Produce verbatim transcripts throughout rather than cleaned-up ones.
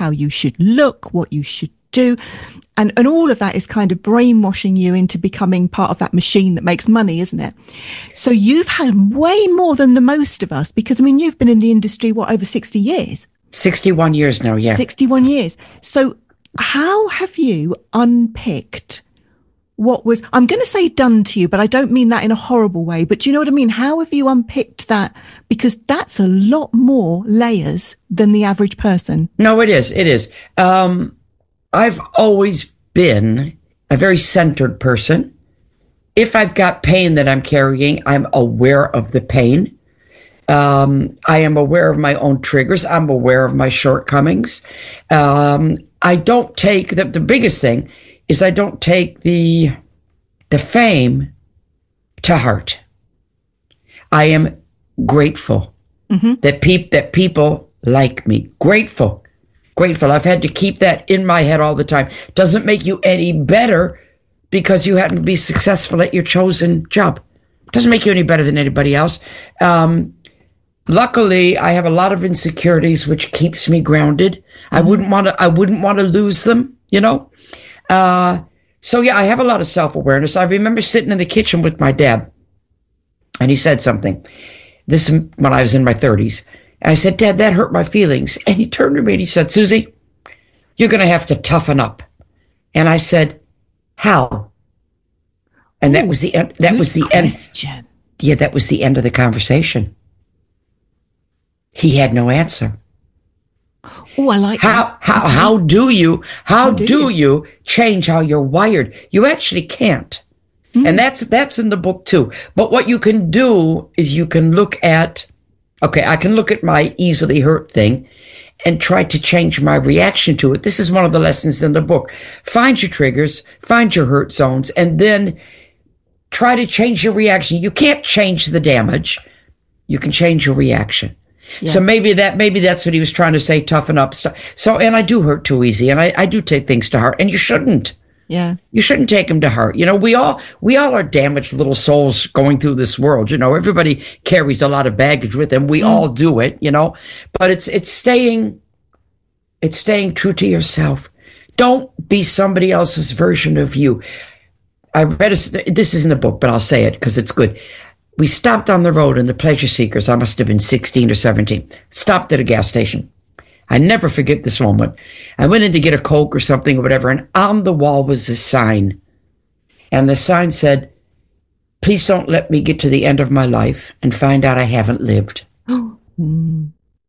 how you should look, what you should do. And, and all of that is kind of brainwashing you into becoming part of that machine that makes money, isn't it? So you've had way more than the most of us, because, I mean, you've been in the industry, what, over sixty years? sixty-one years now, yeah. sixty-one years. So how have you unpicked what was, I'm going to say done to you, but I don't mean that in a horrible way, but do you know what I mean? How have you unpicked that? Because that's a lot more layers than the average person. No, it is. It is. Um, I've always been a very centered person. If I've got pain that I'm carrying, I'm aware of the pain. Um, I am aware of my own triggers. I'm aware of my shortcomings. Um, I don't take, the, the biggest thing is I don't take the, the fame to heart. I am grateful mm-hmm. that, peop, that people like me. Grateful. Grateful. I've had to keep that in my head all the time. Doesn't make you any better because you happen to be successful at your chosen job. Doesn't make you any better than anybody else. Um, luckily, I have a lot of insecurities, which keeps me grounded. Mm-hmm. I wouldn't want to. I wouldn't want to lose them. You know. Uh, so yeah, I have a lot of self-awareness. I remember sitting in the kitchen with my dad, and he said something. This is when I was in my thirties. And I said, Dad, that hurt my feelings. And he turned to me and he said, Susie, you're going to have to toughen up. And I said, how? And Ooh, that was the end. That was the question. end. Yeah, that was the end of the conversation. He had no answer. Oh, I like how, that. How, okay. how do you, how, how do, do you? you change how you're wired? You actually can't. Mm-hmm. And that's, that's in the book too. But what you can do is you can look at, okay, I can look at my easily hurt thing and try to change my reaction to it. This is one of the lessons in the book. Find your triggers, find your hurt zones, and then try to change your reaction. You can't change the damage. You can change your reaction. Yeah. So maybe that, maybe that's what he was trying to say, toughen up. So, and I do hurt too easy, and I, I do take things to heart, and you shouldn't. Yeah. You shouldn't take them to heart. You know, we all, we all are damaged little souls going through this world. You know, everybody carries a lot of baggage with them. We mm. all do it, you know, but it's, it's staying, it's staying true to yourself. Don't be somebody else's version of you. I read a, this is in the book, but I'll say it because it's good. We stopped on the road in the Pleasure Seekers. I must have been sixteen or seventeen. Stopped at a gas station. I never forget this moment. I went in to get a Coke or something or whatever, and on the wall was a sign. And the sign said, please don't let me get to the end of my life and find out I haven't lived. mm.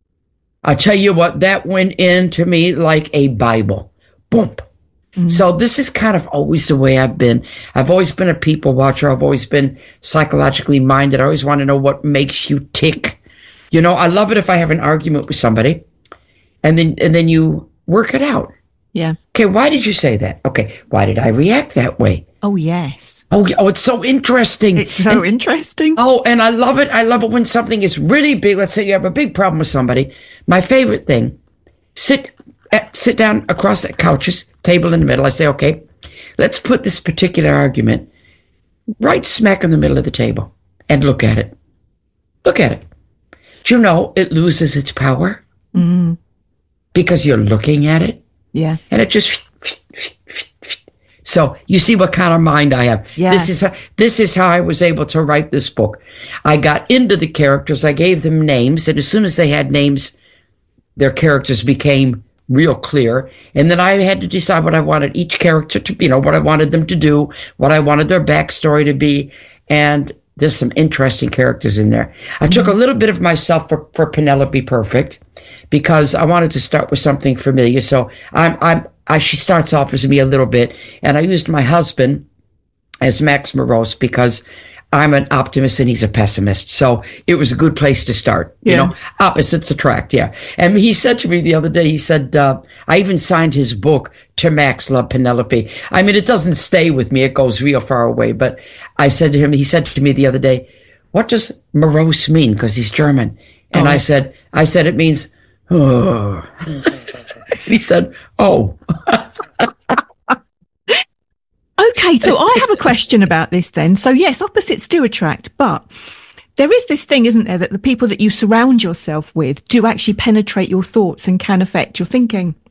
I tell you what, that went into me like a Bible. Boom. Mm. So this is kind of always the way I've been. I've always been a people watcher. I've always been psychologically minded. I always want to know what makes you tick. You know, I love it if I have an argument with somebody. And then, and then you work it out. Yeah. Okay. Why did you say that? Okay. Why did I react that way? Oh, yes. Oh, oh, it's so interesting. It's so and, interesting. Oh, and I love it. I love it when something is really big. Let's say you have a big problem with somebody. My favorite thing, sit, at, sit down across the couches, table in the middle. I say, okay, let's put this particular argument right smack in the middle of the table and look at it. Look at it. Do you know it loses its power? Mm-hmm. Because you're looking at it. Yeah. And it just, so you see what kind of mind I have. Yeah. This is, how, this is how I was able to write this book. I got into the characters. I gave them names. And as soon as they had names, their characters became real clear. And then I had to decide what I wanted each character to, you know, what I wanted them to do, what I wanted their backstory to be. And there's some interesting characters in there. I mm-hmm. took a little bit of myself for, for Penelope Perfect because I wanted to start with something familiar. So I'm, I'm, I, she starts off as me a little bit, and I used my husband as Max Morose because I'm an optimist and he's a pessimist. So it was a good place to start. Yeah. You know, opposites attract. Yeah. And he said to me the other day, he said, uh, I even signed his book to Max Love Penelope. I mean, it doesn't stay with me. It goes real far away. But I said to him, he said to me the other day, what does morose mean? Because he's German. And oh. I said, I said, it means, oh. He said, oh. Okay, so I have a question about this then. So yes, opposites do attract, but there is this thing, isn't there, that the people that you surround yourself with do actually penetrate your thoughts and can affect your thinking.